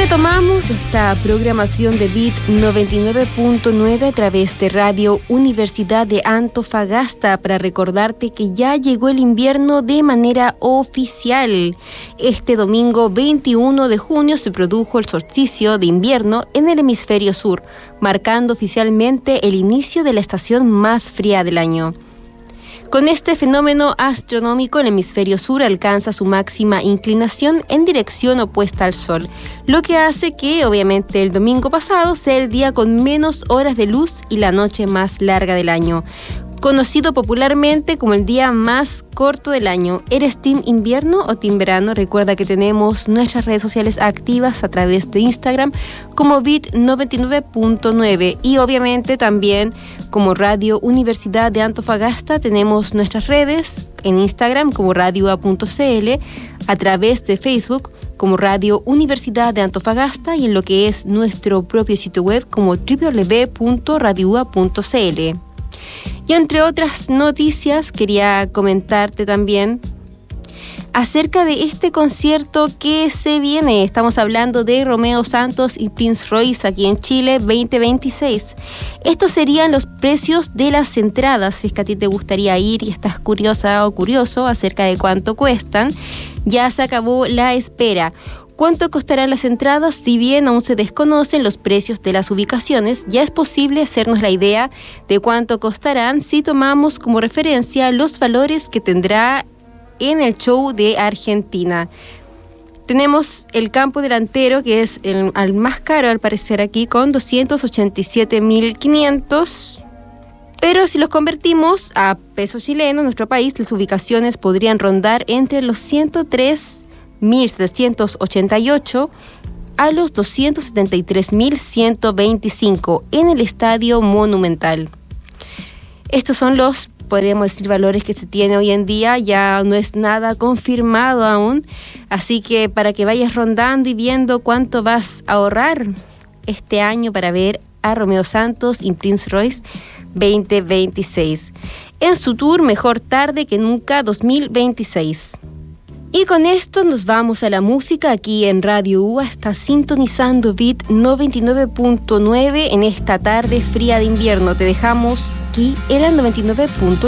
retomamos esta programación de Beat 99.9 a través de Radio Universidad de Antofagasta para recordarte que ya llegó el invierno de manera oficial. Este domingo 21 de junio se produjo el solsticio de invierno en el hemisferio sur, marcando oficialmente el inicio de la estación más fría del año. Con este fenómeno astronómico, el hemisferio sur alcanza su máxima inclinación en dirección opuesta al Sol, lo que hace que, obviamente, el domingo pasado sea el día con menos horas de luz y la noche más larga del año. Conocido popularmente como el día más corto del año. ¿Eres team invierno o team verano? Recuerda que tenemos nuestras redes sociales activas a través de Instagram como Beat99.9 y obviamente también como Radio Universidad de Antofagasta tenemos nuestras redes en Instagram como radio.cl, a través de Facebook como Radio Universidad de Antofagasta y en lo que es nuestro propio sitio web como www.radioua.cl. Y entre otras noticias, quería comentarte también acerca de este concierto que se viene. Estamos hablando de Romeo Santos y Prince Royce aquí en Chile 2026. Estos serían los precios de las entradas. Si es que a ti te gustaría ir y estás curiosa o curioso acerca de cuánto cuestan, ya se acabó la espera. ¿Cuánto costarán las entradas? Si bien aún se desconocen los precios de las ubicaciones, ya es posible hacernos la idea de cuánto costarán si tomamos como referencia los valores que tendrá en el show de Argentina. Tenemos el campo delantero, que es el más caro al parecer aquí, con 287.500. Pero si los convertimos a peso chileno, en nuestro país, las ubicaciones podrían rondar entre los 103.788 a los 273.125 en el Estadio Monumental. Estos son los, podríamos decir, valores que se tiene hoy en día. Ya no es nada confirmado aún, así que para que vayas rondando y viendo cuánto vas a ahorrar este año para ver a Romeo Santos y Prince Royce 2026 en su tour Mejor Tarde que Nunca 2026. Y con esto nos vamos a la música. Aquí en Radio UA está sintonizando Beat 99.9 en esta tarde fría de invierno. Te dejamos aquí en la 99.9.